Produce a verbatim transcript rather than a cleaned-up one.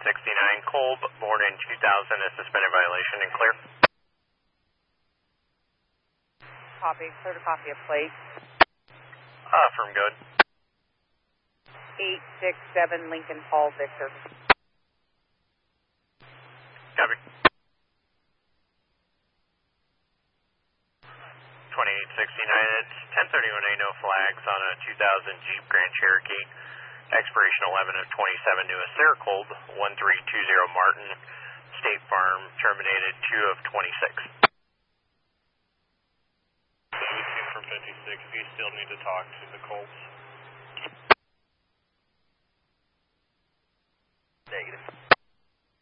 sixty-nine, Kolb, born in two thousand, a suspended violation and clear. Copy, clear to copy a plate. Uh, from good. eight six seven Lincoln Hall, Victor. Copy. twenty-eight sixty-nine, it's ten thirty-one A, no flags on a two thousand Jeep Grand Cherokee. Expiration eleven of twenty-seven to a Sarah Kolb, one three two zero Martin, State Farm, terminated two of twenty-six. From fifty-six, you still need to talk to the Kolbs.